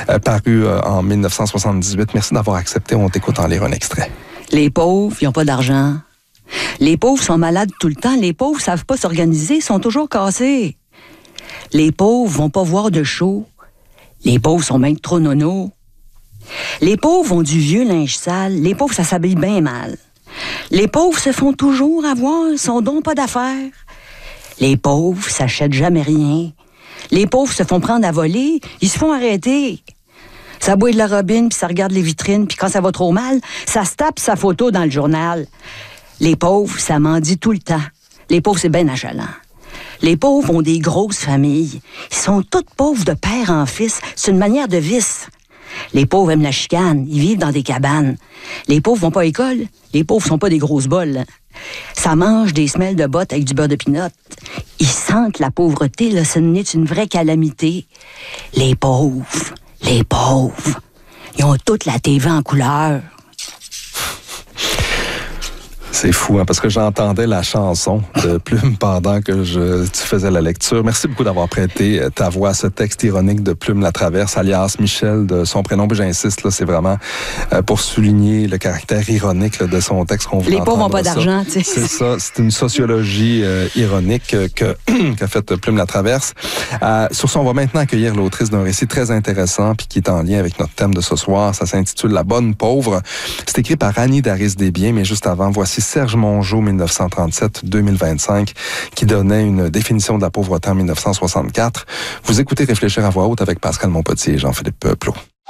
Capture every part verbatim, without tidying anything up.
euh, paru euh, en dix-neuf cent soixante-dix-huit. Merci d'avoir accepté. On t'écoute en lire un extrait. Les pauvres, ils n'ont pas d'argent. Les pauvres sont malades tout le temps. Les pauvres savent pas s'organiser, sont toujours cassés. Les pauvres vont pas voir de show. Les pauvres sont bien trop nono. Les pauvres ont du vieux linge sale. Les pauvres, ça s'habille bien mal. Les pauvres se font toujours avoir, sont donc pas d'affaires. Les pauvres s'achètent jamais rien. Les pauvres se font prendre à voler, ils se font arrêter. Ça boit de la robine, puis ça regarde les vitrines, puis quand ça va trop mal, ça se tape sa photo dans le journal. Les pauvres, ça mendie tout le temps. Les pauvres, c'est bien achalant. Les pauvres ont des grosses familles. Ils sont tous pauvres de père en fils. C'est une manière de vice. Les pauvres aiment la chicane. Ils vivent dans des cabanes. Les pauvres vont pas à l'école. Les pauvres sont pas des grosses bols. Ça mange des semelles de bottes avec du beurre de pinot. Ils sentent la pauvreté, là, ce n'est une vraie calamité. Les pauvres, les pauvres, ils ont toute la T V en couleur. C'est fou, hein, parce que j'entendais la chanson de Plume pendant que je, tu faisais la lecture. Merci beaucoup d'avoir prêté ta voix à ce texte ironique de Plume Latraverse, alias Michel, de son prénom. Puis j'insiste, là, c'est vraiment euh, pour souligner le caractère ironique là, de son texte qu'on voulait Les pauvres n'ont pas ça. d'argent, tu sais. C'est ça, c'est une sociologie euh, ironique que, qu'a faite Plume Latraverse. Euh, sur ça, on va maintenant accueillir l'autrice d'un récit très intéressant puis qui est en lien avec notre thème de ce soir. Ça s'intitule La bonne pauvre. C'est écrit par Annie Daris-Desbiens, mais juste avant, voici Serge Mongeau, dix-neuf cent trente-sept à deux mille vingt-cinq, qui donnait une définition de la pauvreté en dix-neuf cent soixante-quatre. Vous écoutez Réfléchir à voix haute avec Pascal Monpetit et Jean-Philippe Plot.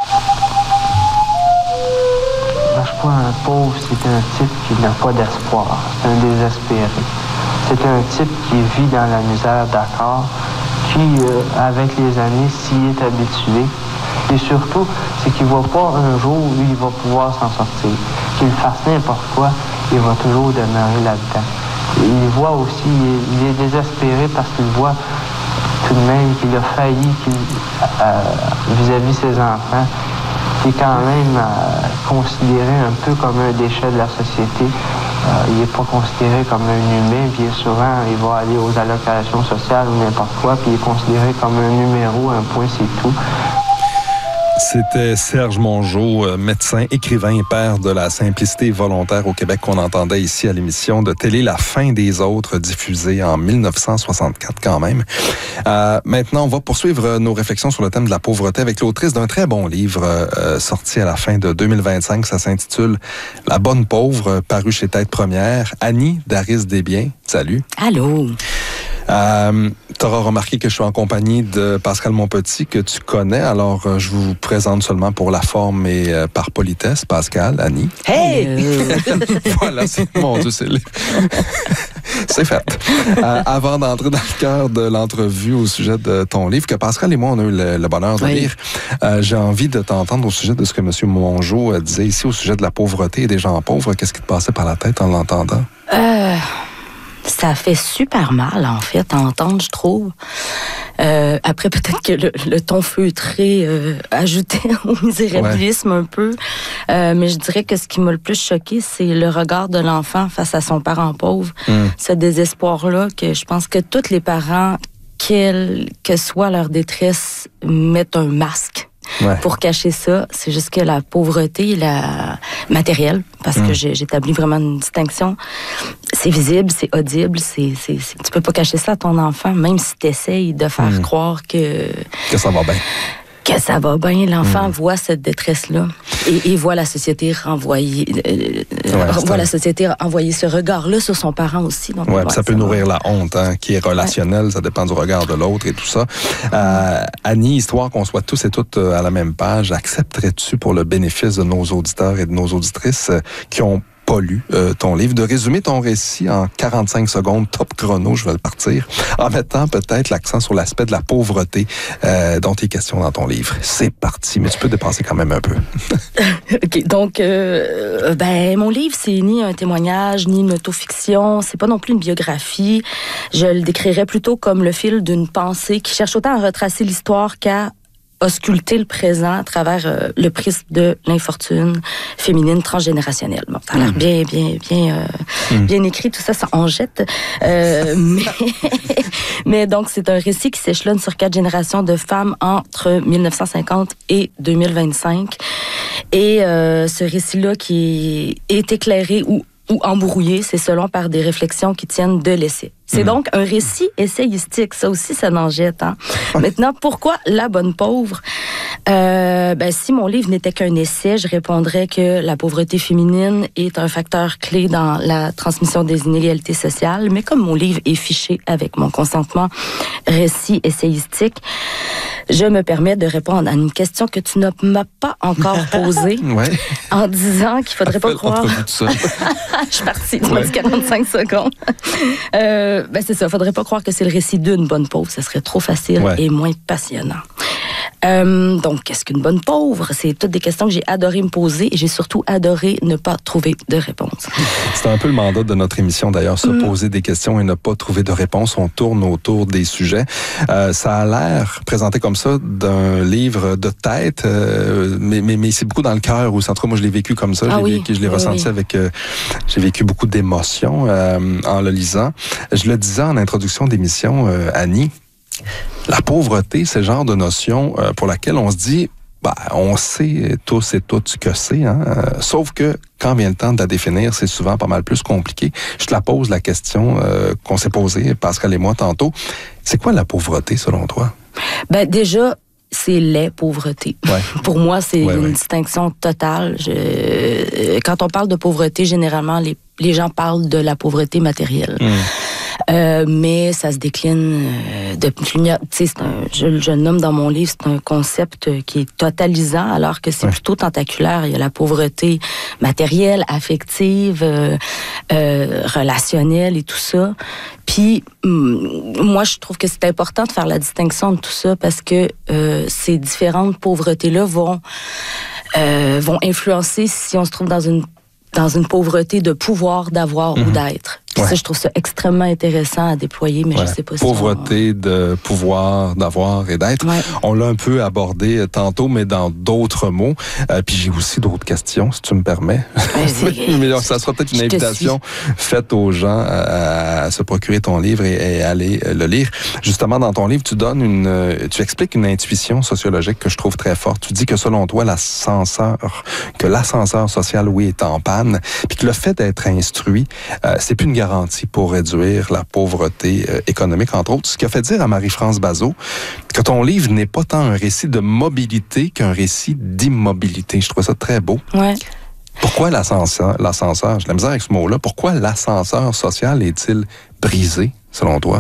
Lâche-toi un pauvre, c'est un type qui n'a pas d'espoir. C'est un désespéré. C'est un type qui vit dans la misère, d'accord, qui, euh, avec les années, s'y est habitué. Et surtout, c'est qu'il ne voit pas un jour où il va pouvoir s'en sortir. Qu'il fasse n'importe quoi, il va toujours demeurer là-dedans. Et il voit aussi, il est, il est désespéré parce qu'il voit tout de même qu'il a failli qu'il, euh, vis-à-vis ses enfants, qui est quand même euh, considéré un peu comme un déchet de la société. Euh, il n'est pas considéré comme un humain. Bien souvent, il va aller aux allocations sociales ou n'importe quoi, puis il est considéré comme un numéro, un point, c'est tout. C'était Serge Mongeau, médecin, écrivain et père de la simplicité volontaire au Québec qu'on entendait ici à l'émission de télé La fin des autres, diffusée en dix-neuf cent soixante-quatre quand même. Euh, maintenant, on va poursuivre nos réflexions sur le thème de la pauvreté avec l'autrice d'un très bon livre euh, sorti à la fin de deux mille vingt-cinq. Ça s'intitule La bonne pauvre, paru chez Tête Première. Annie Daris-Desbiens, salut. Allô. Euh, tu auras remarqué que je suis en compagnie de Pascal Monpetit, que tu connais. Alors, euh, je vous présente seulement pour la forme et euh, par politesse. Pascal, Annie. Hey! Euh... voilà, c'est, mon Dieu, c'est, c'est fait. Euh, avant d'entrer dans le cœur de l'entrevue au sujet de ton livre, que Pascal et moi, on a eu le, le bonheur de oui. lire, euh, j'ai envie de t'entendre au sujet de ce que M. Mongeau disait ici au sujet de la pauvreté et des gens pauvres. Qu'est-ce qui te passait par la tête en l'entendant? Euh... Ça fait super mal, en fait, à entendre, je trouve. Euh, après, peut-être que le, le ton feutré euh, ajoutait au misérabilisme ouais. un peu. Euh, mais je dirais que ce qui m'a le plus choqué, c'est le regard de l'enfant face à son parent pauvre. Mm. Ce désespoir-là que je pense que tous les parents, quelle que soit leur détresse, mettent un masque. Ouais. Pour cacher ça, c'est juste que la pauvreté, la matérielle, parce mmh. que j'ai, j'établis vraiment une distinction, c'est visible, c'est audible, c'est, c'est, c'est, tu peux pas cacher ça à ton enfant, même si tu essayes de faire mmh. croire que... Que ça va bien. Que ça va bien, l'enfant mmh. voit cette détresse-là et, et voit la société renvoyer, euh, ouais, voit la société envoyer ce regard-là sur son parent aussi. Donc, ouais, ouais, ça peut nourrir la honte, hein, qui est relationnelle, ouais. ça dépend du regard de l'autre et tout ça. Euh, Annie, histoire qu'on soit tous et toutes à la même page, accepterais-tu pour le bénéfice de nos auditeurs et de nos auditrices euh, qui ont pas lu euh, ton livre, de résumer ton récit en quarante-cinq secondes, top chrono, je vais le partir, en mettant peut-être l'accent sur l'aspect de la pauvreté euh, dont il est question dans ton livre. C'est parti, mais tu peux dépasser quand même un peu. OK, donc, euh, ben, mon livre, c'est ni un témoignage, ni une autofiction, c'est pas non plus une biographie. Je le décrirais plutôt comme le fil d'une pensée qui cherche autant à retracer l'histoire qu'à ausculter le présent à travers euh, le prisme de l'infortune féminine transgénérationnelle. Bon, ça a l'air mmh. bien, bien, bien, euh, mmh. bien écrit, tout ça, ça en jette. Euh, mais, mais donc, c'est un récit qui s'échelonne sur quatre générations de femmes entre dix-neuf cent cinquante et deux mille vingt-cinq. Et euh, ce récit-là qui est éclairé ou ou embrouillé, c'est selon par des réflexions qui tiennent de l'essai. C'est mmh. donc un récit essayistique. Ça aussi, ça n'en jette. Hein? Maintenant, pourquoi La Bonne Pauvre? Euh, ben, si mon livre n'était qu'un essai, je répondrais que la pauvreté féminine est un facteur clé dans la transmission des inégalités sociales. Mais comme mon livre est fiché avec mon consentement récit essayistique, je me permets de répondre à une question que tu ne m'as pas encore posée ouais. en disant qu'il faudrait pas croire... Je suis partie, tu m'as dit quarante-cinq secondes. Euh, ben c'est ça, faudrait pas croire que c'est le récit d'une bonne pauvre, ça serait trop facile ouais. et moins passionnant. Euh, donc, qu'est-ce qu'une bonne pauvre? C'est toutes des questions que j'ai adoré me poser et j'ai surtout adoré ne pas trouver de réponse. C'est un peu le mandat de notre émission d'ailleurs, se mmh. poser des questions et ne pas trouver de réponse. On tourne autour des sujets. Euh, ça a l'air présenté comme ça d'un livre de tête, euh, mais, mais, mais c'est beaucoup dans le cœur aussi. En tout cas, moi, je l'ai vécu comme ça. Ah je l'ai, oui. vécu, je l'ai oui, ressenti oui. avec... Euh, j'ai vécu beaucoup d'émotions euh, en le lisant. Je le disais en introduction d'émission, euh, Annie, la pauvreté, c'est le genre de notion euh, pour laquelle on se dit, bah, on sait tous et toutes que c'est, hein? Euh, sauf que quand vient le temps de la définir, c'est souvent pas mal plus compliqué. Je te la pose la question euh, qu'on s'est posée, Pascal et moi, tantôt. C'est quoi la pauvreté, selon toi? Ben déjà, c'est les pauvretés. Ouais. Pour moi, c'est ouais, une ouais. distinction totale. Je... Quand on parle de pauvreté, généralement, les, les gens parlent de la pauvreté matérielle. Mmh. Euh, mais ça se décline euh, de plusieurs... Tu sais, c'est un, je, je le nomme dans mon livre, c'est un concept qui est totalisant, alors que c'est ouais. plutôt tentaculaire. Il y a la pauvreté matérielle, affective, euh, euh, relationnelle et tout ça. Puis, moi, je trouve que c'est important de faire la distinction de tout ça parce que euh, ces différentes pauvretés-là vont, euh, vont influencer si on se trouve dans une, dans une pauvreté de pouvoir, d'avoir mmh. ou d'être. Ouais. Ça, je trouve ça extrêmement intéressant à déployer, mais ouais. je sais pas si... Pauvreté on... de pouvoir, d'avoir et d'être. Ouais. On l'a un peu abordé tantôt, mais dans d'autres mots. Euh, puis j'ai aussi d'autres questions, si tu me permets. mais ça sera peut-être une invitation faite aux gens à, à se procurer ton livre et, et aller le lire. Justement, dans ton livre, tu donnes une... Tu expliques une intuition sociologique que je trouve très forte. Tu dis que selon toi, l'ascenseur, que l'ascenseur social, oui, est en panne, puis que le fait d'être instruit, euh, c'est plus une garantie pour réduire la pauvreté euh, économique, entre autres. Ce qui a fait dire à Marie-France Bazot que ton livre n'est pas tant un récit de mobilité qu'un récit d'immobilité. Je trouve ça très beau. Ouais. Pourquoi l'ascenseur, l'ascenseur, j'ai de la misère avec ce mot-là, pourquoi l'ascenseur social est-il brisé, selon toi?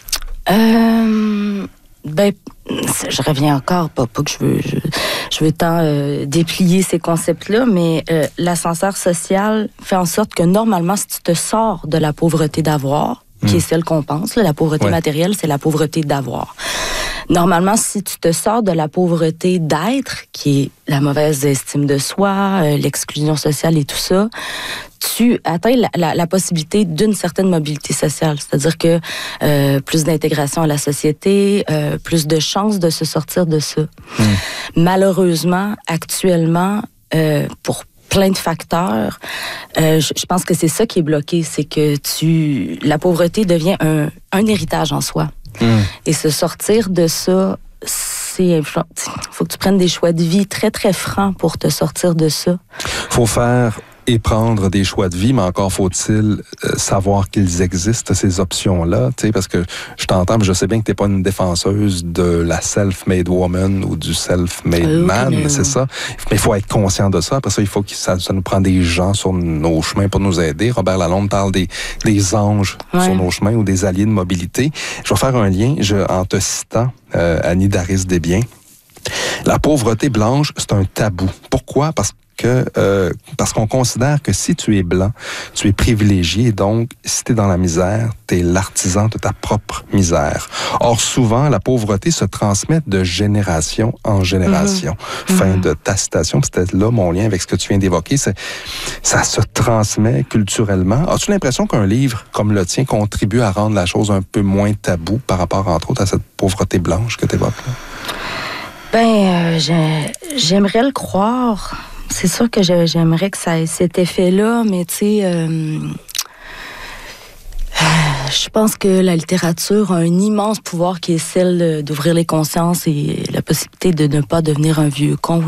Euh... Ben, je reviens encore, pas, pas que je veux, je, je veux tant euh, déplier ces concepts-là, mais euh, l'ascenseur social fait en sorte que normalement, si tu te sors de la pauvreté d'avoir, mmh. qui est celle qu'on pense, là, la pauvreté ouais. matérielle, c'est la pauvreté d'avoir. Normalement, si tu te sors de la pauvreté d'être, qui est la mauvaise estime de soi, euh, l'exclusion sociale et tout ça, tu atteins la, la, la possibilité d'une certaine mobilité sociale. C'est-à-dire que euh, plus d'intégration à la société, euh, plus de chances de se sortir de ça. Mmh. Malheureusement, actuellement, euh, pour plein de facteurs, euh, je, je pense que c'est ça qui est bloqué, c'est que tu la pauvreté devient un, un héritage en soi. Mmh. Et se sortir de ça, c'est influent. Faut que tu prennes des choix de vie très, très francs pour te sortir de ça. Faut faire et prendre des choix de vie, mais encore faut-il euh, savoir qu'ils existent, ces options-là, tu sais, parce que je t'entends, mais je sais bien que t'es pas une défenseuse de la self-made woman ou du self-made euh, man, mais c'est ça. Mais il faut être conscient de ça. Après ça, il faut que ça, ça nous prend des gens sur nos chemins pour nous aider. Robert Lalonde parle des, des anges ouais. sur nos chemins ou des alliés de mobilité. Je vais faire un lien je, en te citant euh, Annie Daris-Desbiens. La pauvreté blanche, c'est un tabou. Pourquoi? Parce que Que, euh, parce qu'on considère que si tu es blanc, tu es privilégié, donc si tu es dans la misère, tu es l'artisan de ta propre misère. Or, souvent, la pauvreté se transmet de génération en génération. Mmh. Fin mmh. de ta citation, puis c'était là mon lien avec ce que tu viens d'évoquer, c'est, ça se transmet culturellement. As-tu l'impression qu'un livre comme le tien contribue à rendre la chose un peu moins taboue par rapport, entre autres, à cette pauvreté blanche que tu évoques là? Ben, euh, j'ai, j'aimerais le croire. C'est sûr que je, j'aimerais que ça ait cet effet-là, mais tu sais, euh, je pense que la littérature a un immense pouvoir qui est celle d'ouvrir les consciences et la possibilité de ne pas devenir un vieux con